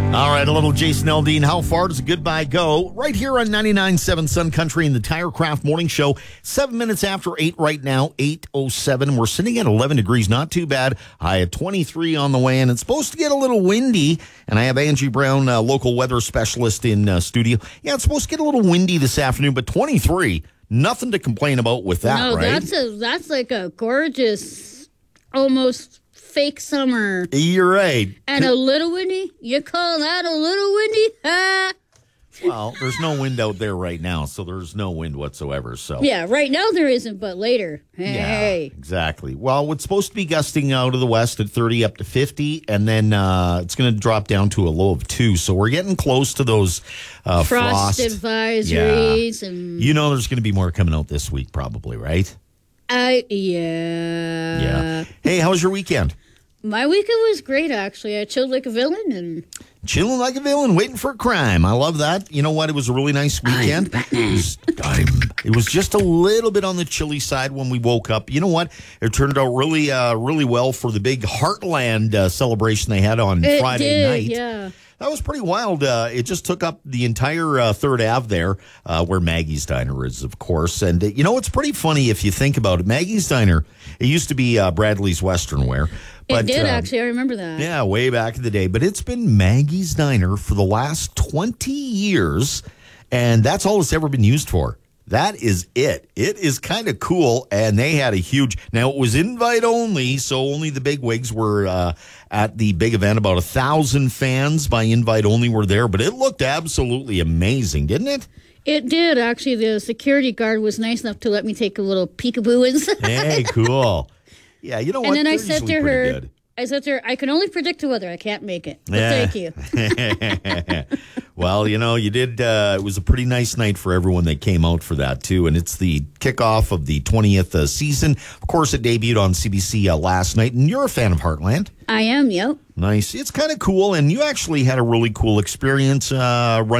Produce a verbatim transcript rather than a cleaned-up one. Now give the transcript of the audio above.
All right, a little Jason Aldean. How far does a goodbye go? Right here on ninety-nine point seven Sun Country in the TireCraft Morning Show. Seven minutes after eight right now, eight oh seven. We're sitting at eleven degrees. Not too bad. High at twenty-three on the way, and it's supposed to get a little windy. And I have Angie Brown, uh, local weather specialist in uh, studio. Yeah, it's supposed to get a little windy this afternoon, but twenty-three, nothing to complain about with that, no, right? that's a that's like a gorgeous, almost fake summer. You're right. And a little windy? You call that a little windy? Ah. Well, there's no wind out there right now, so there's no wind whatsoever. So yeah, right now there isn't, but later. Hey. Yeah, exactly. Well, it's supposed to be gusting out of the west at thirty up to fifty, and then uh, it's going to drop down to a low of two. So we're getting close to those uh, frost, frost advisories. Yeah. And you know there's going to be more coming out this week probably, right? I, yeah. Yeah. Hey, how was your weekend? My weekend was great, actually. I chilled like a villain and... Chilling like a villain, waiting for a crime. I love that. You know what? It was a really nice weekend. It was, it was just a little bit on the chilly side when we woke up. You know what? It turned out really, uh, really well for the big Heartland uh, celebration they had on it Friday did, night. Yeah. That was pretty wild. Uh, it just took up the entire uh, Third Ave there, uh, where Maggie's Diner is, of course. And, uh, you know, it's pretty funny if you think about it. Maggie's Diner, it used to be uh, Bradley's Western Wear. But, it did, uh, actually. I remember that. Yeah, way back in the day. But it's been Maggie's Diner for the last twenty years, and that's all it's ever been used for. That is it. It is kind of cool, and they had a huge... Now, it was invite only, so only the big wigs were uh, at the big event. About a thousand fans by invite only were there, but it looked absolutely amazing, didn't it? It did, actually. The security guard was nice enough to let me take a little peekaboo inside. Hey, cool. Yeah, you know what? And then They're I said usually to pretty her... good. I said to her, I can only predict the weather. I can't make it. But Yeah. thank you. Well, you know, you did. Uh, it was a pretty nice night for everyone that came out for that, too. And it's the kickoff of the twentieth uh, season. Of course, it debuted on C B C uh, last night. And you're a fan of Heartland. I am, yep. Nice. It's kind of cool. And you actually had a really cool experience uh, running.